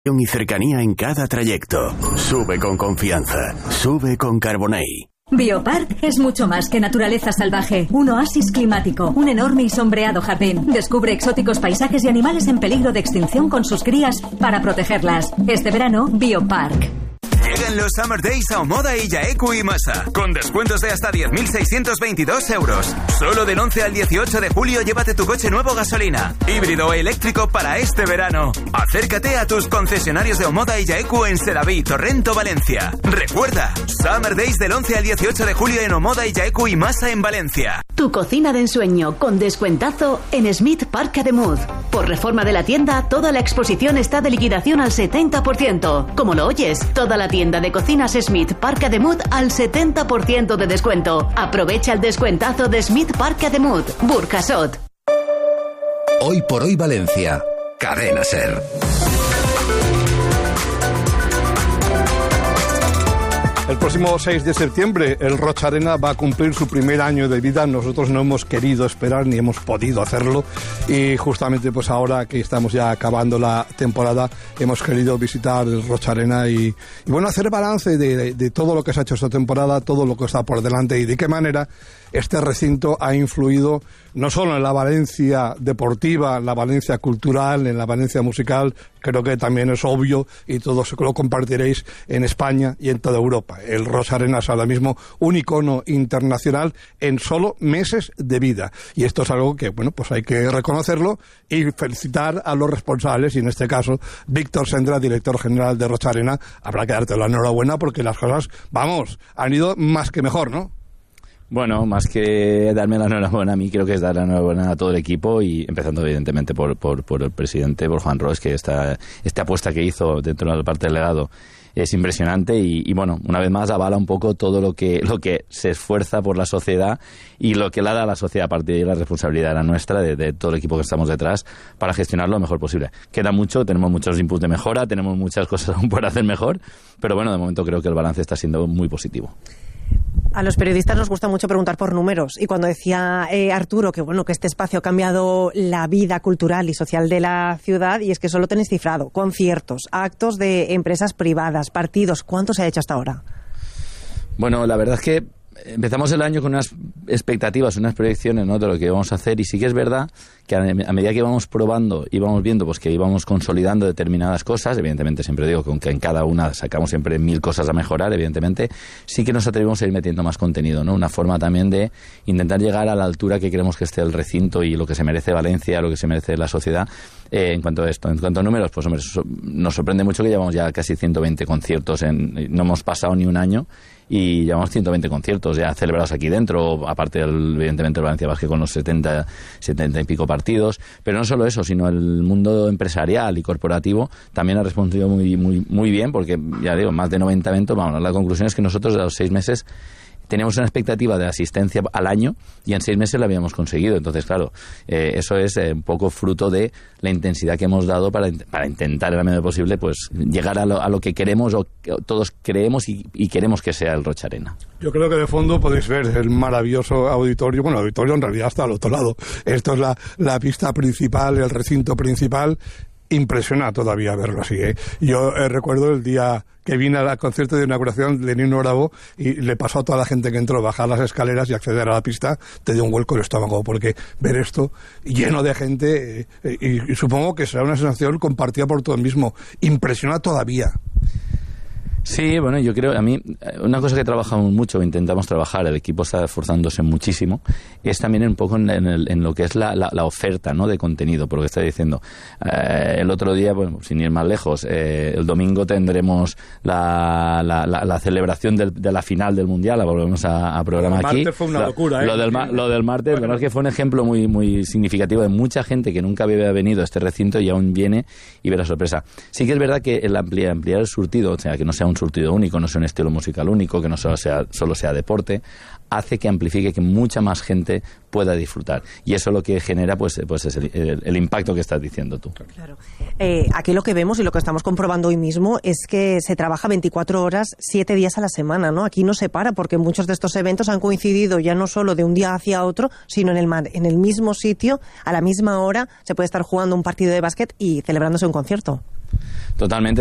y cercanía en cada trayecto. Sube con confianza. Sube con Carbonell. Biopark es mucho más que naturaleza salvaje. Un oasis climático, un enorme y sombreado jardín. Descubre exóticos paisajes y animales en peligro de extinción con sus crías para protegerlas. Este verano, Biopark. Llegan los Summer Days a Omoda y Yaeku y Masa, con descuentos de hasta 10.622 euros. Solo del 11 al 18 de julio llévate tu coche nuevo gasolina, híbrido o eléctrico para este verano. Acércate a tus concesionarios de Omoda y Yaeku en Sedaví, Torrento, Valencia. Recuerda, Summer Days del 11 al 18 de julio en Omoda y Yaeku y Masa en Valencia. Tu cocina de ensueño con descuentazo en Smith Park Ademuz. Por reforma de la tienda, toda la exposición está de liquidación al 70%. Como lo oyes, toda la tienda de cocinas Smith Park Ademuz al 70% de descuento. Aprovecha el descuentazo de Smith Park Ademuz, Burjasot. Hoy por hoy Valencia, Cadena Ser. El próximo 6 de septiembre el Roch Arena va a cumplir su primer año de vida. Nosotros no hemos querido esperar ni hemos podido hacerlo y justamente pues ahora que estamos ya acabando la temporada hemos querido visitar el Roch Arena y bueno, hacer balance de todo lo que se ha hecho esta temporada, todo lo que está por delante y de qué manera este recinto ha influido no solo en la Valencia deportiva, en la Valencia cultural, en la Valencia musical, creo que también es obvio y todos lo compartiréis en España y en toda Europa. El Roch Arena es ahora mismo un icono internacional en solo meses de vida. Y esto es algo que, bueno, pues hay que reconocerlo y felicitar a los responsables, y en este caso, Víctor Sendra, director general de Roch Arena, habrá que darte la enhorabuena porque las cosas, vamos, han ido más que mejor, ¿no? Bueno, más que darme la enhorabuena a mí, creo que es dar la enhorabuena a todo el equipo y empezando evidentemente por el presidente, por Juan Ros, que esta apuesta que hizo dentro de la parte del legado es impresionante y bueno, una vez más avala un poco todo lo que se esfuerza por la sociedad y lo que le da a la sociedad. A partir de ahí la responsabilidad era nuestra, de todo el equipo que estamos detrás, para gestionarlo lo mejor posible. Queda mucho, tenemos muchos inputs de mejora, tenemos muchas cosas aún por hacer mejor, pero bueno, de momento creo que el balance está siendo muy positivo. A los periodistas nos gusta mucho preguntar por números y cuando decía Arturo que bueno, que este espacio ha cambiado la vida cultural y social de la ciudad, y es que solo tenéis cifrado conciertos, actos de empresas privadas, partidos, ¿cuánto se ha hecho hasta ahora? Bueno, la verdad es que empezamos el año con unas expectativas, unas proyecciones, ¿no?, de lo que íbamos a hacer, y sí que es verdad que a medida que íbamos probando, íbamos viendo pues que íbamos consolidando determinadas cosas. Evidentemente siempre digo que en cada una sacamos siempre 1000 cosas a mejorar, evidentemente sí que nos atrevimos a ir metiendo más contenido, ¿no? Una forma también de intentar llegar a la altura que queremos que esté el recinto y lo que se merece Valencia, lo que se merece la sociedad en cuanto a esto. En cuanto a números, pues hombre, nos sorprende mucho que llevamos ya casi 120 conciertos, no hemos pasado ni un año y llevamos 120 conciertos ya celebrados aquí dentro, aparte evidentemente el Valencia Basket con los 70 y pico partidos, pero no solo eso, sino el mundo empresarial y corporativo también ha respondido muy bien, porque ya digo, más de 90 eventos. Vamos, la conclusión es que nosotros a los 6 meses teníamos una expectativa de asistencia al año y en 6 meses la habíamos conseguido. Entonces, claro, eso es un poco fruto de la intensidad que hemos dado para intentar en la medida posible pues llegar a lo que queremos o que todos creemos y queremos que sea el Roch Arena. Yo creo que de fondo podéis ver el maravilloso auditorio. Bueno, el auditorio en realidad está al otro lado. Esto es la pista principal, el recinto principal. Impresiona todavía verlo así, ¿eh? Yo recuerdo el día que vine al concierto de inauguración de Nino Bravo y le pasó a toda la gente que entró bajar las escaleras y acceder a la pista, te dio un vuelco el estómago, porque ver esto lleno de gente, y supongo que será una sensación compartida por todo el mismo, impresiona todavía. Sí, bueno, yo creo, a mí, una cosa que trabajamos mucho, intentamos trabajar, el equipo está esforzándose muchísimo, es también un poco en lo que es la oferta, ¿no?, de contenido, por lo que estoy diciendo. El otro día, bueno, sin ir más lejos, el domingo tendremos la celebración de la final del Mundial, la volvemos a programar aquí. El martes fue una locura, ¿eh? Lo del martes, la verdad es que fue un ejemplo muy significativo de mucha gente que nunca había venido a este recinto y aún viene y ve la sorpresa. Sí que es verdad que el ampliar el surtido, o sea, que no sea un surtido único, no sea un estilo musical único, que no solo sea deporte, hace que amplifique, que mucha más gente pueda disfrutar. Y eso lo que genera pues es el impacto que estás diciendo tú. Claro. Aquí lo que vemos y lo que estamos comprobando hoy mismo es que se trabaja 24 horas, 7 días a la semana, ¿no? Aquí no se para, porque muchos de estos eventos han coincidido ya no solo de un día hacia otro, sino en el mismo sitio, a la misma hora, se puede estar jugando un partido de básquet y celebrándose un concierto. Totalmente.